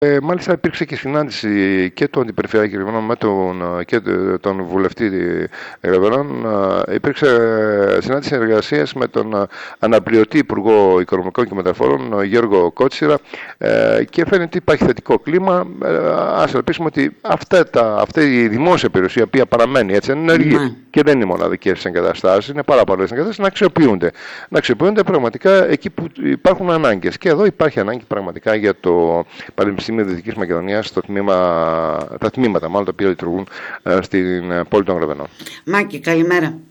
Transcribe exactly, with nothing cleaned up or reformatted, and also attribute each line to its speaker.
Speaker 1: Ε, μάλιστα υπήρξε και συνάντηση και του Αντιπεριφερειάρχη Γρεβενών με τον, και τον βουλευτή Γρεβενών. Υπήρξε συνάντηση εργασίας με τον αναπληρωτή Υπουργό Οικονομικών και Μεταφορών Γιώργο Κότσιρα ε, και φαίνεται ότι υπάρχει θετικό κλίμα. Ε, ας ελπίσουμε ότι αυτά τα, αυτή η δημόσια περιουσία, η οποία παραμένει έτσι ενεργή mm. και δεν είναι μοναδικές εγκαταστάσεις, είναι πάρα πολλές εγκαταστάσεις, να αξιοποιούνται. Να αξιοποιούνται πραγματικά εκεί που υπάρχουν ανάγκες. Και εδώ υπάρχει ανάγκη πραγματικά για το Πανεπιστήμιο Δυτικής Μακεδονίας, στο τμήμα, τα τμήματα μάλλον τα οποία λειτουργούν στην πόλη των Γρεβενών.
Speaker 2: Μάκη, καλημέρα.